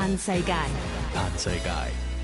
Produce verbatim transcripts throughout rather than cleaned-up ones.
嘆世界， 嘆世界。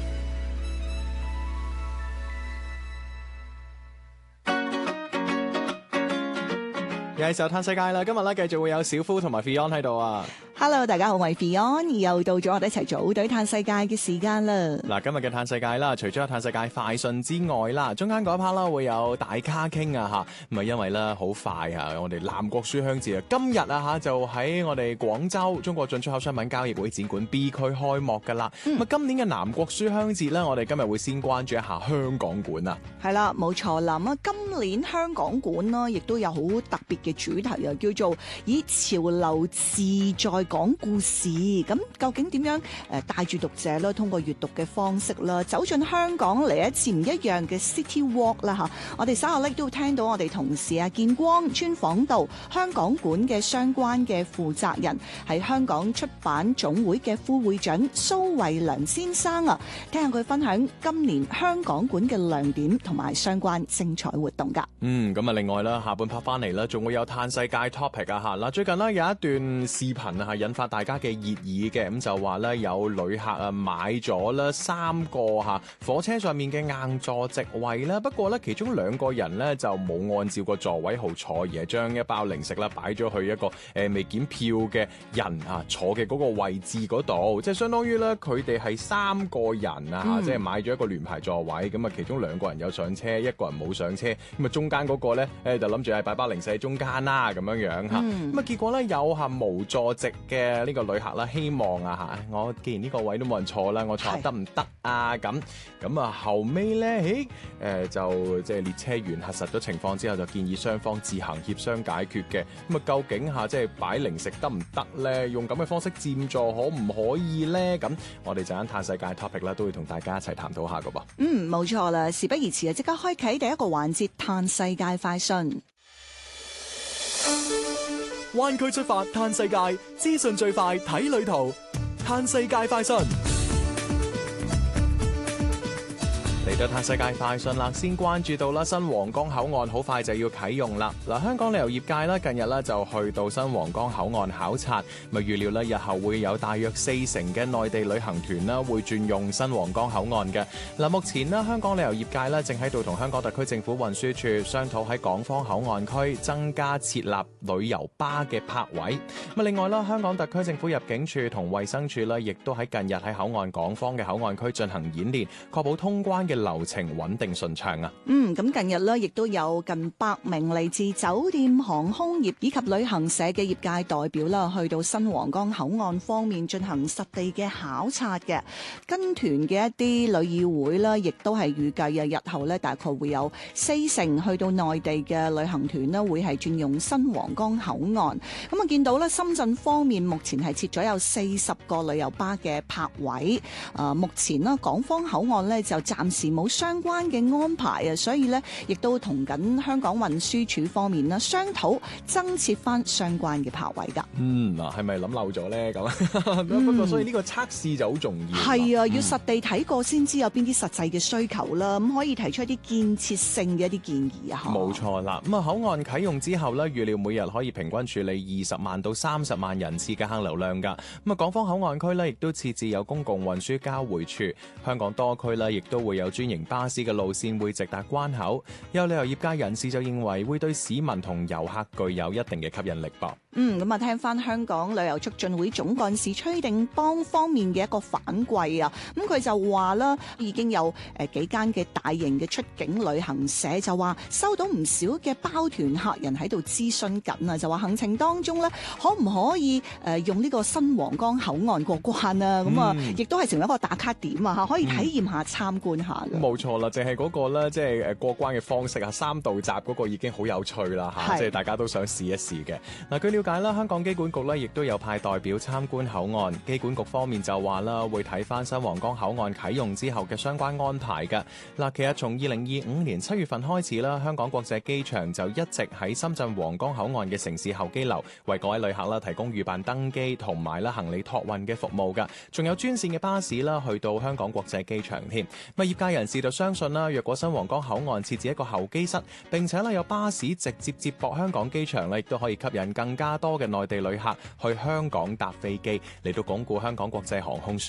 又係時候嘆世界啦！今日咧繼續會有小夫同埋 Fion 喺度啊。 Hello， 大家好，我係 Fion， 又到咗我哋一齊組隊嘆世界嘅時間啦。 嗱，今日嘅嘆世界啦，除咗有嘆世界快訊之外啦，中間嗰一 part 啦會有大咖傾啊吓，咁啊因為咧好快啊，我哋南國書香節啊，今日啊吓就喺我哋廣州中國進出口商品交易會展館 B 區開幕噶啦。咁啊、嗯，今年嘅南國書香節咧，我哋今日會先關注一下香港館啊。係啦，冇錯啦。咁啊，今年香港館啦，亦都有好特別嘅主題啊，叫做以潮流自在講故事。咁究竟點樣誒帶住讀者咧，通過閱讀嘅方式啦，走進香港嚟一次唔一樣嘅 City Walk 啦吓。我哋稍後咧都會聽到我哋同事啊建光專訪到香港館嘅相關嘅負責人，係香港出版總會嘅副會長蘇慧良先生啊，聽下佢分享今年香港館嘅亮點同埋相關精彩活動噶。 嗯，咁啊，另外啦，下半 part 翻嚟啦，仲會有嘆世界 topic 啊吓。嗱，最近呢，有一段視頻啊，係引發大家嘅熱議嘅，咁就話咧有旅客啊買咗咧三個吓火車上面嘅硬座席位啦，不過咧其中兩個人咧就冇按照個座位號坐，而係將一包零食啦擺咗去一個誒、呃、未檢票嘅人啊坐嘅嗰個位置嗰度，即係相當於咧佢哋係三個人啊，嗯、即係買咗一個聯排座位，咁啊其中兩個人有上車，一個人冇上車，咁啊中間嗰個咧誒就諗住係擺包零食喺中間啦，咁樣樣吓，咁啊、嗯、結果咧有下無座席嘅呢個旅客啦，希望啊吓，我既然呢個位都冇人坐啦，我坐得唔得啊？咁咁啊後尾咧，誒誒、呃、就即係列車員核實咗情況之後，就建議雙方自行協商解決嘅。咁啊究竟吓即係擺零食得唔得咧？用咁嘅方式佔座可唔可以咧？咁我哋陣間嘆世界 topic 啦，都會同大家一齊探討下噶噃。 嗯，冇錯啦，事不宜遲啊，即刻開啟第一個環節嘆世界快訊。 灣區出發嘆世界，資訊最快睇旅途，嘆世界快訊。 嚟到嘆世界快訊啦，先關注到啦，新皇崗口岸好快就要啟用啦。嗱，香港旅遊業界啦，近日咧就去到新皇崗口岸考察，咪預料咧日後會有大約四成嘅內地旅行團啦會轉用新皇崗口岸嘅。嗱，目前咧香港旅遊業界咧正喺度同香港特區政府運輸處商討喺港方口岸區增加設立旅遊巴嘅泊位。咁另外啦，香港特區政府入境處同衛生署咧，亦都喺近日喺口岸港方嘅口岸區進行演練，確保通關嘅流程穩定順暢啊！ 嗯，咁近日咧，亦都有近百名嚟自酒店、航空業以及旅行社嘅業界代表啦，去到新皇崗口岸方面進行實地嘅考察嘅。跟團嘅一啲旅議會咧，亦都係預計啊，日後咧大概會有四成去到內地嘅旅行團咧，會係轉用新皇崗口岸。咁啊，見到咧深圳方面目前係設咗有四十個旅遊巴嘅泊位。啊，目前呢港方口岸咧就暫時冇相關嘅安排啊，所以咧亦都同緊香港運輸署方面啦商討增設翻相關嘅泊位噶。 嗯，嗱，係咪諗漏咗咧？咁不過所以呢個測試就好重要。 係啊， 嗯、 要實地睇過先知有邊啲實際嘅需求啦，咁可以提出一啲建設性嘅一啲建議啊。 冇錯啦，咁啊口岸啟用之後咧，預料每日可以平均處理二十萬到三十萬人次嘅客流量噶。咁啊港方口岸區咧，亦都設置有公共運輸交匯處，香港多區咧，亦都會有專營巴士嘅路線會直達關口。有旅遊業界人士就認為會對市民同遊客具有一定嘅吸引力噃。 嗯，咁啊，聽翻香港旅遊促進會總幹事崔定邦方面嘅一個反饋啊，咁佢就話啦，已經有誒幾間嘅大型嘅出境旅行社就話收到唔少嘅包團客人喺度諮詢緊啊，就話行程當中咧可唔可以誒用呢個新皇崗口岸過關啊？咁啊、嗯，亦都係成為一個打卡點啊，嚇可以體驗下、嗯、參觀下嘅。 冇錯啦，淨係嗰個咧，即係誒過關嘅方式啊，三道閘嗰個已經好有趣啦嚇，即係大家都想試一試嘅。嗱，據了解啦，香港機管局咧亦都有派代表參觀口岸，機管局方面就話啦，會睇翻新皇崗口岸啟用之後嘅相關安排嘅。嗱，其實從二零二五年七月份開始啦，香港國際機場就一直喺深圳皇崗口岸嘅城市候機樓為各位旅客啦提供預辦登機同埋啦行李託運嘅服務㗎，仲有專線嘅巴士啦去到香港國際機場添。咁業界人士就相信啦，若果新皇崗口岸設置一個候機室，並且咧有巴士直接接駁香港機場咧，亦都可以吸引更加多嘅內地旅客去香港搭飛機，嚟到鞏固香港國際航空樞